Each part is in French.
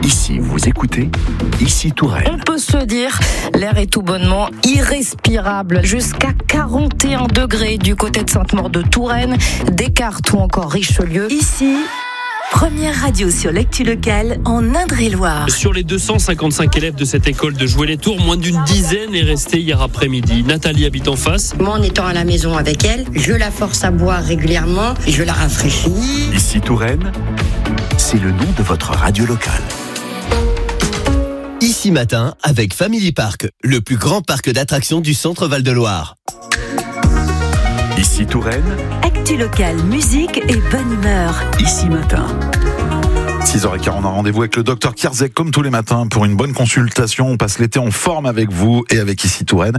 Ici, vous écoutez Ici Touraine. On peut se dire, l'air est tout bonnement irrespirable, jusqu'à 41 degrés du côté de Sainte-Maure de Touraine, Descartes ou encore Richelieu. Ici, première radio sur l'actu locale en Indre-et-Loire. Sur les 255 élèves de cette école de Joué-les-Tours, moins d'une dizaine est restée hier après-midi. Nathalie habite en face. Moi, en étant à la maison avec elle, je la force à boire régulièrement, je la rafraîchis. Ici Touraine, c'est le nom de votre radio locale. Ici matin avec Family Park, le plus grand parc d'attractions du centre Val-de-Loire. Ici Touraine, Actu locale, musique et bonne humeur. Ici matin. 6h15, on a rendez-vous avec le docteur Kierzek comme tous les matins pour une bonne consultation. On passe l'été en forme avec vous et avec Ici Touraine.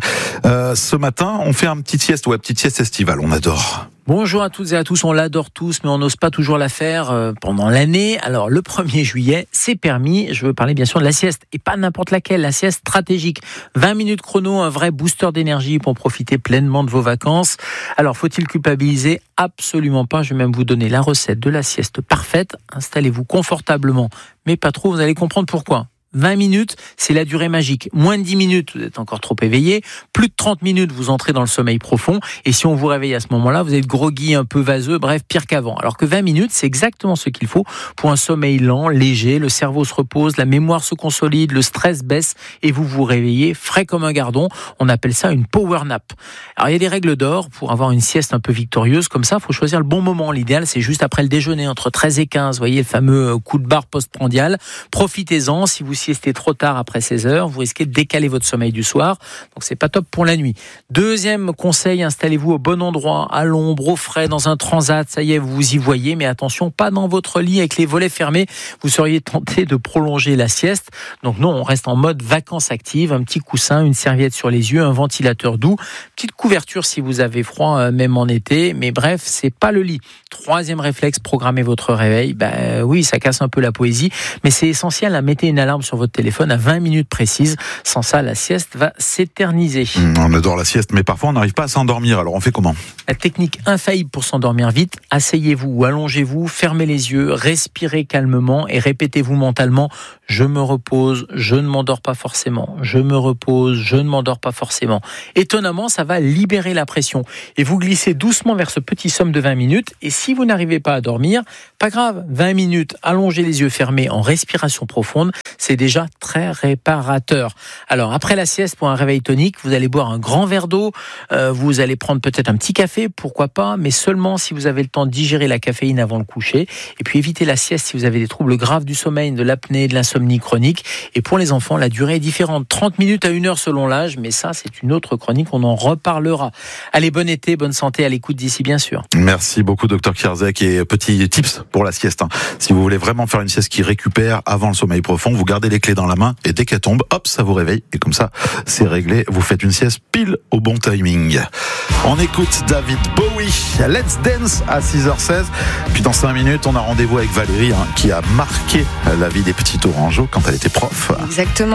Ce matin, on fait une petite sieste estivale, on adore. Bonjour à toutes et à tous, on l'adore tous, mais on n'ose pas toujours la faire pendant l'année. Alors le 1er juillet, c'est permis, je veux parler bien sûr de la sieste, et pas n'importe laquelle, la sieste stratégique. 20 minutes chrono, un vrai booster d'énergie pour profiter pleinement de vos vacances. Alors faut-il culpabiliser ? Absolument pas, je vais même vous donner la recette de la sieste parfaite. Installez-vous confortablement, mais pas trop, vous allez comprendre pourquoi. 20 minutes, c'est la durée magique. Moins de 10 minutes, vous êtes encore trop éveillé. Plus de 30 minutes, vous entrez dans le sommeil profond. Et si on vous réveille à ce moment-là, vous êtes groggy, un peu vaseux, bref, pire qu'avant. Alors que 20 minutes, c'est exactement ce qu'il faut pour un sommeil lent, léger. Le cerveau se repose, la mémoire se consolide, le stress baisse et vous vous réveillez frais comme un gardon. On appelle ça une power nap. Alors il y a des règles d'or pour avoir une sieste un peu victorieuse. Comme ça, il faut choisir le bon moment. L'idéal, c'est juste après le déjeuner, entre 13 et 15. Vous voyez le fameux coup de barre postprandial. Profitez-en. Si vous siestez trop tard après 16 heures, vous risquez de décaler votre sommeil du soir. Donc c'est pas top pour la nuit. Deuxième conseil, installez-vous au bon endroit, à l'ombre, au frais, dans un transat. Ça y est, vous y voyez, mais attention, pas dans votre lit avec les volets fermés. Vous seriez tenté de prolonger la sieste. Donc non, on reste en mode vacances actives. Un petit coussin, une serviette sur les yeux, un ventilateur doux, petite couverture si vous avez froid, même en été. Mais bref, c'est pas le lit. Troisième réflexe, programmez votre réveil. Oui, ça casse un peu la poésie, mais c'est essentiel. Mettez une alarme sur votre téléphone à 20 minutes précises. Sans ça, la sieste va s'éterniser. On adore la sieste, mais parfois on n'arrive pas à s'endormir. Alors on fait comment ? La technique infaillible pour s'endormir vite, asseyez-vous ou allongez-vous, fermez les yeux, respirez calmement et répétez-vous mentalement « Je me repose, je ne m'endors pas forcément. Je me repose, je ne m'endors pas forcément. » Étonnamment, ça va libérer la pression. Et vous glissez doucement vers ce petit somme de 20 minutes. Et si vous n'arrivez pas à dormir, pas grave, 20 minutes, allongez les yeux fermés en respiration profonde, c'est déjà très réparateur. Alors, après la sieste, pour un réveil tonique, vous allez boire un grand verre d'eau, vous allez prendre peut-être un petit café, pourquoi pas, mais seulement si vous avez le temps de digérer la caféine avant le coucher. Et puis, évitez la sieste si vous avez des troubles graves du sommeil, de l'apnée, de l'insomnie chronique. Et pour les enfants, la durée est différente. 30 minutes à 1 heure selon l'âge, mais ça, c'est une autre chronique, on en reparlera. Allez, bon été, bonne santé, à l'écoute d'ici, bien sûr. Merci beaucoup, docteur Kierzek. Et petit tips pour la sieste. Si vous voulez vraiment faire une sieste qui récupère avant le sommeil profond, vous gardez les clés dans la main et dès qu'elle tombe, hop, ça vous réveille. Et comme ça, c'est réglé. Vous faites une sieste pile au bon timing. On écoute David Bowie. Let's Dance à 6h16. Puis dans 5 minutes, on a rendez-vous avec Valérie, qui a marqué la vie des petits Tourangeaux quand elle était prof. Exactement,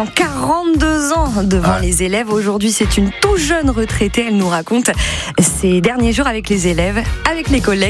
42 ans devant les élèves. Aujourd'hui, c'est une tout jeune retraitée. Elle nous raconte ses derniers jours avec les élèves, avec les collègues.